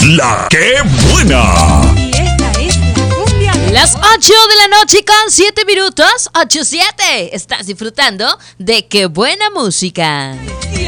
La que buena. Y esta es la cumbia. Las 8 de la noche con 7 minutos, 8-7. Estás disfrutando de Qué Buena Música. Y